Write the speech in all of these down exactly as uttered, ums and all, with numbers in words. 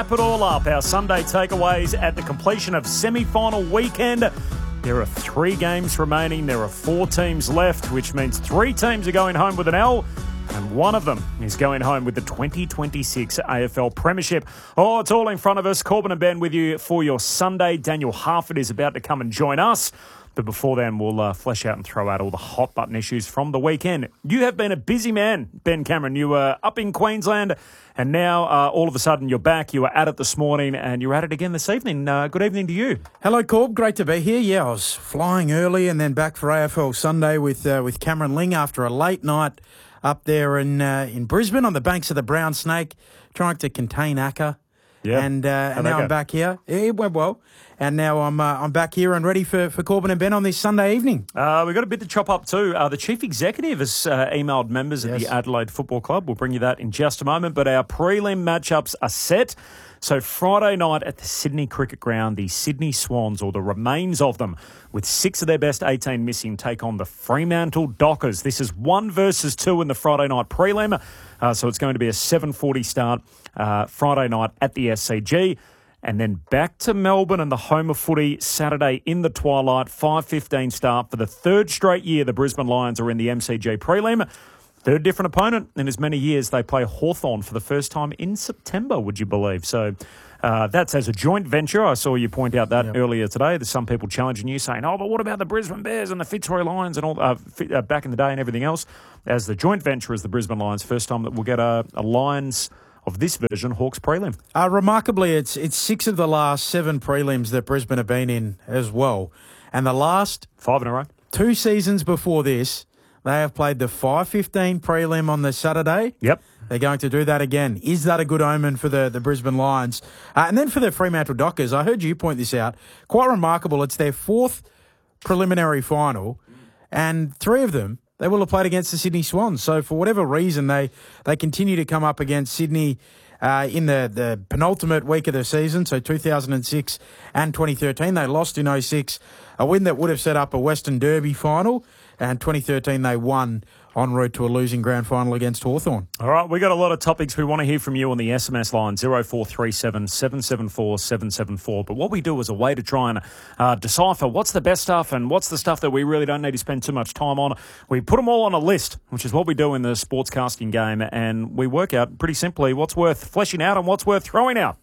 wrap it all up, our Sunday takeaways at the completion of semi-final weekend. There are three games remaining. There are four teams left, which means three teams are going home with an L, and one of them is going home with the twenty twenty-six A F L Premiership. Oh, it's all in front of us. Corbin and Ben with you for your Sunday. Daniel Harford is about to come and join us. But before then, we'll uh, flesh out and throw out all the hot button issues from the weekend. You have been a busy man, Ben Cameron. You were up in Queensland, and now uh, all of a sudden you're back. You were at it this morning, and you're at it again this evening. Uh, good evening to you. Hello, Corb. Great to be here. Yeah, I was flying early and then back for A F L Sunday with uh, with Cameron Ling after a late night up there in uh, in Brisbane on the banks of the Brown Snake, trying to contain Acker. Yeah. And, uh, and now I'm back here. It went well. And now I'm uh, I'm back here and ready for, for Corbin and Ben on this Sunday evening. Uh, we've got a bit to chop up too. Uh, the Chief Executive has uh, emailed members yes. of the Adelaide Football Club. We'll bring you that in just a moment. But our prelim matchups are set. So Friday night at the Sydney Cricket Ground, the Sydney Swans, or the remains of them, with six of their best eighteen missing, take on the Fremantle Dockers. This is one versus two in the Friday night prelim. Uh, so it's going to be a seven forty start uh, Friday night at the S C G. And then back to Melbourne and the home of footy Saturday in the twilight, five fifteen start. For the third straight year, the Brisbane Lions are in the M C G prelim. Third different opponent in as many years. They play Hawthorn for the first time in September, would you believe? So uh, that's as a joint venture. I saw you point out that yep. earlier today. There's some people challenging you saying, oh, but what about the Brisbane Bears and the Fitzroy Lions and all uh, uh, back in the day and everything else? As the joint venture is the Brisbane Lions, first time that we'll get a, a Lions of this version, Hawks prelim. Uh, remarkably, it's it's six of the last seven prelims that Brisbane have been in as well. And the last Five in a row. Two seasons before this, they have played the five fifteen prelim on the Saturday. Yep. They're going to do that again. Is that a good omen for the, the Brisbane Lions? Uh, and then for the Fremantle Dockers, I heard you point this out. Quite remarkable. It's their fourth preliminary final, and three of them they will have played against the Sydney Swans. So for whatever reason, they, they continue to come up against Sydney uh, in the, the penultimate week of the season, so two thousand six and twenty thirteen. They lost in oh six, a win that would have set up a Western Derby final, and twenty thirteen they won en route to a losing grand final against Hawthorn. All right, we got a lot of topics we want to hear from you on the S M S line, zero four three seven, seven seven four, seven seven four. But what we do is a way to try and uh, decipher what's the best stuff and what's the stuff that we really don't need to spend too much time on. We put them all on a list, which is what we do in the sportscasting game, and we work out pretty simply what's worth fleshing out and what's worth throwing out.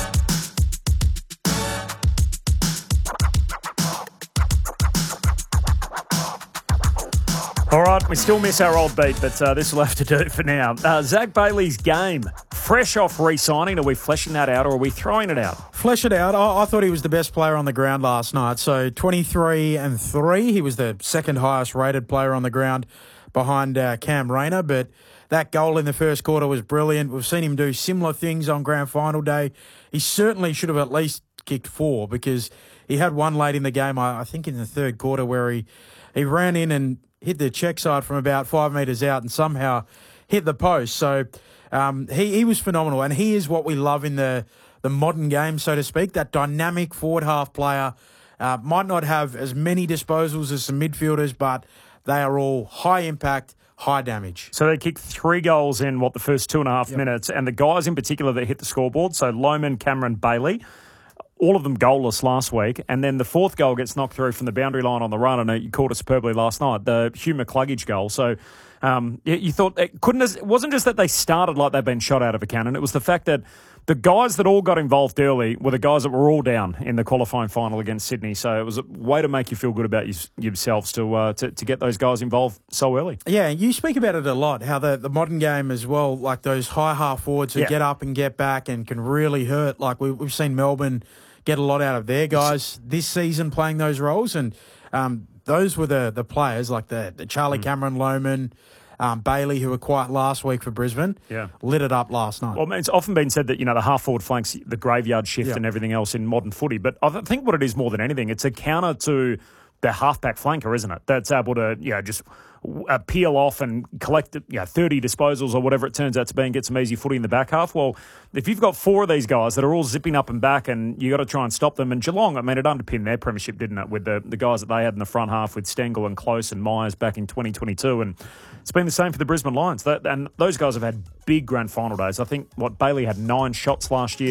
All right, we still miss our old beat, but uh, this will have to do for now. Uh, Zach Bailey's game, fresh off re-signing. Are we fleshing that out or are we throwing it out? Flesh it out. I, I thought he was the best player on the ground last night. So twenty-three and three. He was the second highest rated player on the ground behind uh, Cam Rayner. But that goal in the first quarter was brilliant. We've seen him do similar things on grand final day. He certainly should have at least kicked four because he had one late in the game, I, I think in the third quarter, where he, he ran in and hit the check side from about five metres out and somehow hit the post. So um, he, he was phenomenal, and he is what we love in the, the modern game, so to speak, that dynamic forward half player. Uh, might not have as many disposals as some midfielders, but they are all high impact, high damage. So they kicked three goals in, what, the first two and a half yep. minutes, and the guys in particular that hit the scoreboard, so Lohman, Cameron, Bailey, all of them goalless last week, and then the fourth goal gets knocked through from the boundary line on the run, and you called it superbly last night, the Hugh McCluggage goal. So um, you, you thought it couldn't. It wasn't just that they started like they'd been shot out of a cannon. It was the fact that the guys that all got involved early were the guys that were all down in the qualifying final against Sydney. So it was a way to make you feel good about you, yourselves to, uh, to to get those guys involved so early. Yeah, you speak about it a lot, how the, the modern game as well, like those high half forwards who yeah. get up and get back and can really hurt. Like we, we've seen Melbourne get a lot out of their guys this season playing those roles, and um, those were the the players like the, the Charlie mm. Cameron, Lohman, um, Bailey, who were quiet last week for Brisbane, yeah. lit it up last night. Well, it's often been said that, you know, the half-forward flanks, the graveyard shift yeah. and everything else in modern footy, but I think what it is more than anything, it's a counter to the half-back flanker, isn't it? That's able to, you know, just uh, peel off and collect, you know, thirty disposals or whatever it turns out to be and get some easy footy in the back half. Well, if you've got four of these guys that are all zipping up and back and you got to try and stop them, and Geelong, I mean, it underpinned their premiership, didn't it, with the, the guys that they had in the front half with Stengel and Close and Myers back in twenty twenty-two, and it's been the same for the Brisbane Lions. That, and those guys have had big grand final days. I think, what, Bailey had nine shots last year.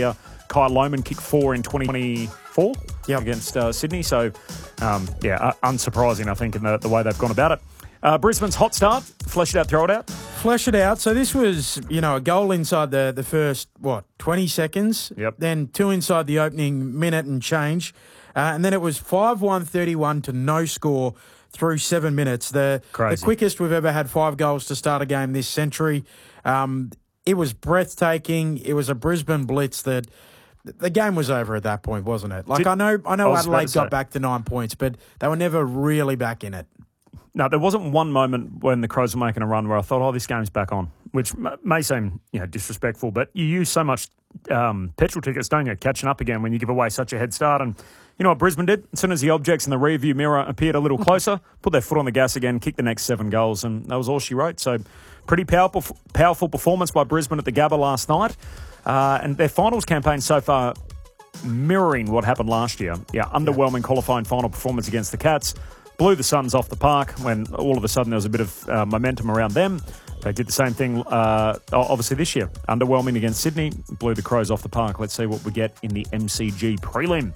Kyle Lohmann kicked four in twenty twenty-four yep. against uh, Sydney. So, um, yeah, uh, unsurprising, I think, in the, the way they've gone about it. Uh, Brisbane's hot start. Flesh it out, throw it out. Flesh it out. So this was, you know, a goal inside the, the first, what, twenty seconds? Yep. Then two inside the opening minute and change. Uh, and then it was five one thirty-one to no score through seven minutes. The, the quickest we've ever had five goals to start a game this century. Um, it was breathtaking. It was a Brisbane blitz that the game was over at that point, wasn't it? Like, Did, I know I know I Adelaide got back to nine points, but they were never really back in it. No, there wasn't one moment when the Crows were making a run where I thought, oh, this game's back on, which may seem, you know, disrespectful, but you use so much um, petrol tickets, don't you, catching up again when you give away such a head start. And you know what Brisbane did? As soon as the objects in the rearview mirror appeared a little closer, put their foot on the gas again, kicked the next seven goals, and that was all she wrote. So pretty powerful, powerful performance by Brisbane at the Gabba last night. Uh, and their finals campaign so far mirroring what happened last year. Yeah, underwhelming qualifying final performance against the Cats. Blew the Suns off the park when all of a sudden there was a bit of uh, momentum around them. They did the same thing, uh, obviously, this year. Underwhelming against Sydney. Blew the Crows off the park. Let's see what we get in the M C G prelim.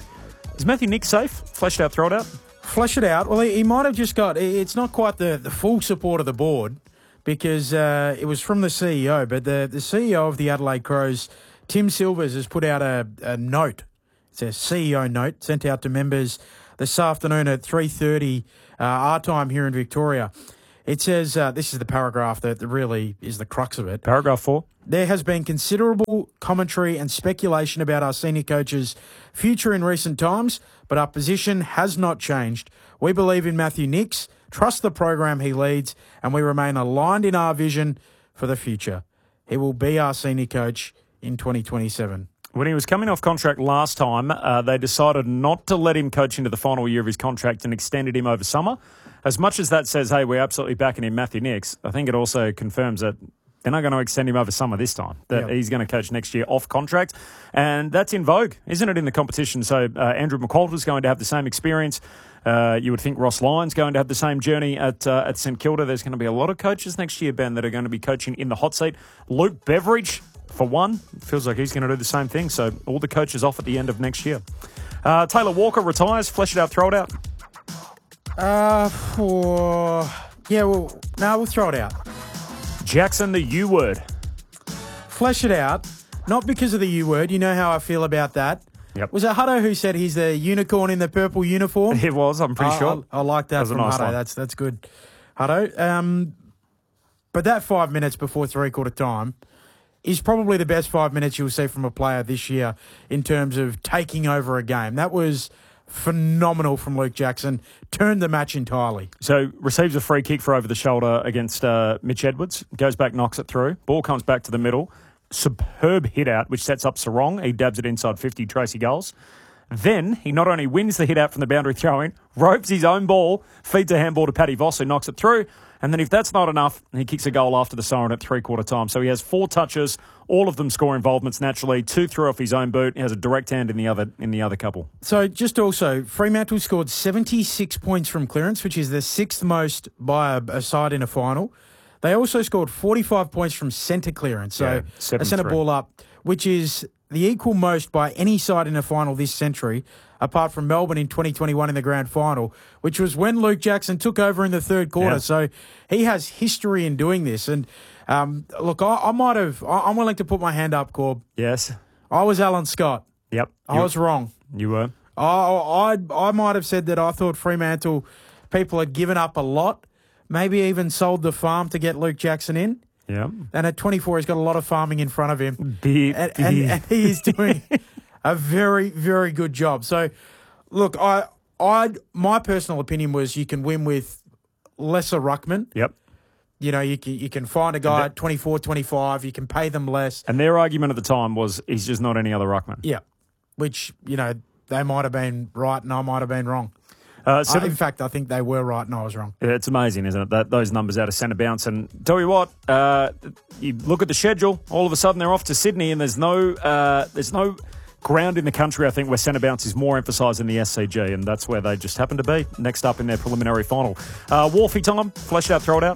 Is Matthew Nicks safe? Flesh it out, throw it out? Flesh it out. Well, he, he might have just got... It's not quite the, the full support of the board because uh, it was from the C E O, but the, the C E O of the Adelaide Crows, Tim Silvers, has put out a, a note. It's a C E O note sent out to members this afternoon at three thirty uh, our time here in Victoria. It says, uh, this is the paragraph that really is the crux of it. Paragraph four. There has been considerable commentary and speculation about our senior coach's future in recent times, but our position has not changed. We believe in Matthew Nicks, trust the program he leads, and we remain aligned in our vision for the future. He will be our senior coach in twenty twenty-seven. When he was coming off contract last time, uh, they decided not to let him coach into the final year of his contract and extended him over summer. As much as that says, hey, we're absolutely backing him, Matthew Nicks, I think it also confirms that they're not going to extend him over summer this time, that yep. he's going to coach next year off contract. And that's in vogue, isn't it, in the competition? So uh, Andrew McQualter's going to have the same experience. Uh, you would think Ross Lyon's going to have the same journey at uh, at St Kilda. There's going to be a lot of coaches next year, Ben, that are going to be coaching in the hot seat. Luke Beveridge, for one, feels like he's going to do the same thing. So all the coaches off at the end of next year. Uh, Taylor Walker retires. Flesh it out, throw it out. Uh, for... Yeah, well, no, we'll throw it out. Jackson, the U word. Flesh it out. Not because of the U word. You know how I feel about that. Yep. Was it Hutto who said he's the unicorn in the purple uniform? It was, I'm pretty I, sure. I, I like that, that from nice Hutto. Line. That's that's good, Hutto. Um, but that five minutes before three-quarter time is probably the best five minutes you'll see from a player this year in terms of taking over a game. That was phenomenal from Luke Jackson. Turned the match entirely. So receives a free kick for over the shoulder against uh, Mitch Edwards. Goes back, knocks it through. Ball comes back to the middle. Superb hit out, which sets up Sarong. He dabs it inside fifty, Tracy goals. Then he not only wins the hit out from the boundary throw-in, ropes his own ball, feeds a handball to Paddy Voss, who knocks it through. And then if that's not enough, he kicks a goal after the siren at three-quarter time. So he has four touches, all of them score involvements naturally, two through off his own boot. He has a direct hand in the other in the other couple. So just also, Fremantle scored seventy-six points from clearance, which is the sixth most by a, a side in a final. They also scored forty-five points from centre clearance, so yeah, a centre ball up, which is the equal most by any side in a final this century, apart from Melbourne in twenty twenty-one in the grand final, which was when Luke Jackson took over in the third quarter. Yeah. So he has history in doing this. And um, look, I, I might have, I, I'm willing to put my hand up, Corb. Yes. I was Alan Scott. Yep. I was wrong. You were. I, I, I might have said that I thought Fremantle people had given up a lot. Maybe even sold the farm to get Luke Jackson in. Yeah. And at twenty-four, he's got a lot of farming in front of him. Beep, and, and, and he is doing a very, very good job. So, look, I, I, my personal opinion was you can win with lesser ruckman. Yep. You know, you can, you can find a guy at twenty-four, twenty-five. You can pay them less. And their argument at the time was he's just not any other ruckman. Yeah. Which, you know, they might have been right and I might have been wrong. Uh, seven, uh, in fact, I think they were right and I was wrong. It's amazing, isn't it, that those numbers out of centre bounce. And tell you what, uh, you look at the schedule, all of a sudden they're off to Sydney and there's no uh, there's no ground in the country, I think, where centre bounce is more emphasised in the S C G, and that's where they just happen to be, next up in their preliminary final. Uh, Wolfie time, flesh it out, throw it out.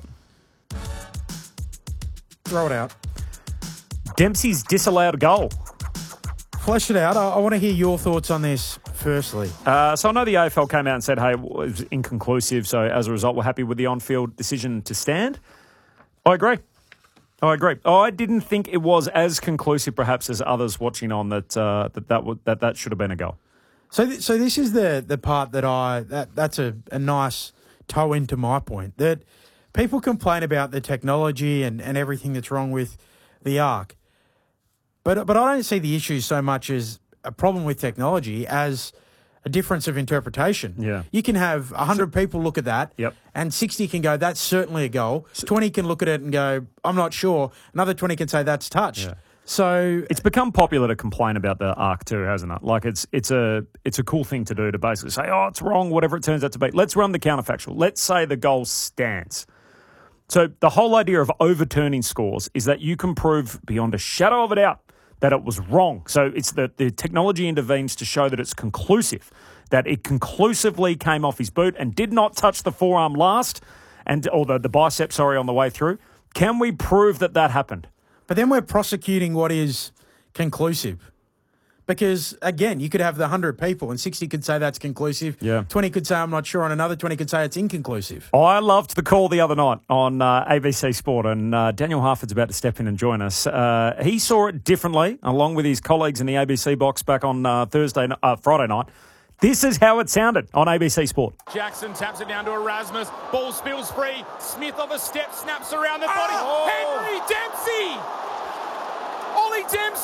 Throw it out. Dempsey's disallowed goal. flesh it out. I, I want to hear your thoughts on this firstly. Uh, so I know the A F L came out and said, hey, it was inconclusive, so as a result, we're happy with the on-field decision to stand. I agree. I agree. I didn't think it was as conclusive, perhaps, as others watching on that uh, that that, would, that that should have been a goal. So, th- so this is the the part that I that that's a, a nice toe into my point, that people complain about the technology and, and everything that's wrong with the Arc, but but I don't see the issue so much as a problem with technology as a difference of interpretation. Yeah. You can have one hundred people look at that, yep. and sixty can go, that's certainly a goal. twenty can look at it and go, I'm not sure. Another twenty can say, that's touched. Yeah. So it's become popular to complain about the Arc too, hasn't it? Like it's it's a it's a cool thing to do to basically say, oh, it's wrong, whatever it turns out to be. Let's run the counterfactual. Let's say the goal stands. So the whole idea of overturning scores is that you can prove beyond a shadow of a doubt that it was wrong. So it's that the technology intervenes to show that it's conclusive, that it conclusively came off his boot and did not touch the forearm last, and or the, the bicep, sorry, on the way through. Can we prove that that happened? But then we're prosecuting what is conclusive. Because, again, you could have the one hundred people and sixty could say that's conclusive. Yeah. twenty could say I'm not sure, and another twenty could say it's inconclusive. I loved the call the other night on uh, A B C Sport, and uh, Daniel Harford's about to step in and join us. Uh, he saw it differently, along with his colleagues in the A B C box back on uh, Thursday, uh, Friday night. This is how it sounded on A B C Sport. Jackson taps it down to Erasmus. Ball spills free. Smith off a step, snaps around the body. Oh. Henry Dempsey! Ollie Dempsey!